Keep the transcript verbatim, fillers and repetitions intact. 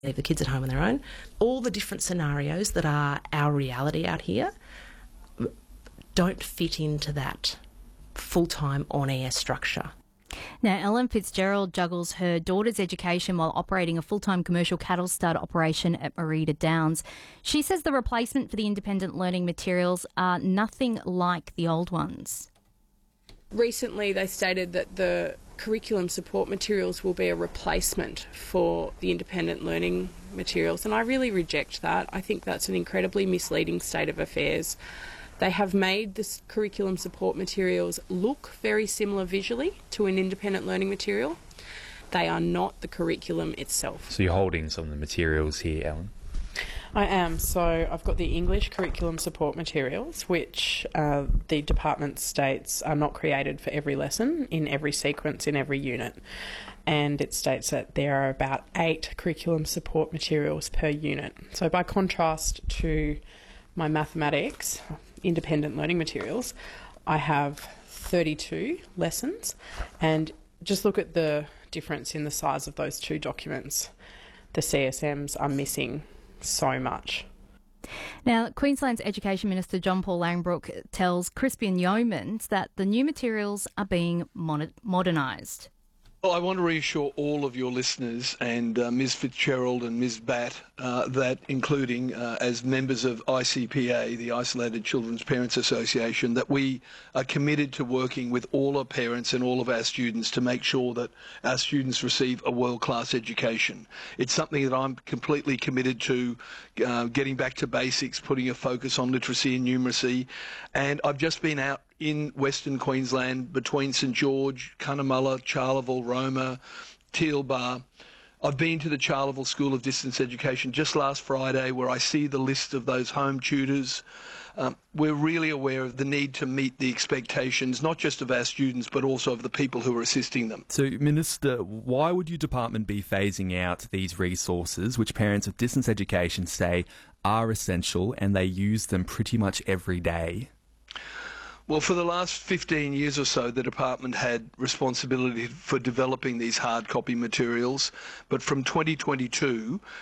leave the kids at home on their own. All the different scenarios that are our reality out here don't fit into that full-time on-air structure. Now, Ellen Fitzgerald juggles her daughter's education while operating a full-time commercial cattle stud operation at Marita Downs. She says the replacement for the independent learning materials are nothing like the old ones. Recently, they stated that the curriculum support materials will be a replacement for the independent learning materials, and I really reject that. I think that's an incredibly misleading state of affairs. They have made the curriculum support materials look very similar visually to an independent learning material. They are not the curriculum itself. So you're holding some of the materials here, Ellen? I am. So I've got the English curriculum support materials, which uh, the department states are not created for every lesson, in every sequence, in every unit. And it states that there are about eight curriculum support materials per unit. So by contrast to my mathematics, independent learning materials, I have thirty-two lessons, and just look at the difference in the size of those two documents. The C S Ms are missing so much. Now, Queensland's Education Minister John Paul Langbroek tells Crispian Yeomans that the new materials are being mon- modernised. Well, I want to reassure all of your listeners and uh, Miz Fitzgerald and Miz Batt uh, that, including uh, as members of I C P A, the Isolated Children's Parents Association, that we are committed to working with all our parents and all of our students to make sure that our students receive a world-class education. It's something that I'm completely committed to, uh, getting back to basics, putting a focus on literacy and numeracy. And I've just been out in Western Queensland between St George, Cunnamulla, Charleville, Roma, Teal-Bar. I've been to the Charleville School of Distance Education just last Friday, where I see the list of those home tutors. Um, we're really aware of the need to meet the expectations, not just of our students, but also of the people who are assisting them. So, Minister, why would your department be phasing out these resources, which parents of distance education say are essential and they use them pretty much every day? Well, for the last fifteen years or so, the department had responsibility for developing these hard copy materials, but from twenty twenty-two,